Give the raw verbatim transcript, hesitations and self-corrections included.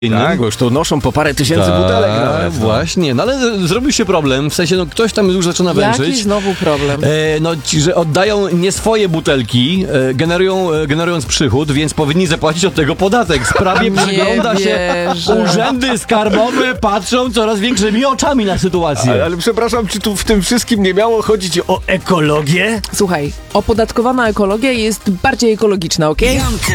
Tak, bo już to noszą po parę tysięcy tak, butelek nawet. No. Właśnie, no ale zrobił się problem, w sensie, no ktoś tam już zaczyna wężyć. Jaki znowu problem? E, no ci, że oddają nie swoje butelki, e, generują, e, generując przychód, więc powinni zapłacić od tego podatek. Sprawie Nie przygląda się wierzę. urzędy skarbowe, patrzą coraz większymi oczami na sytuację. Ale, ale przepraszam, czy tu w tym wszystkim nie miało chodzić o ekologię? Słuchaj, opodatkowana ekologia jest bardziej ekologiczna, okej?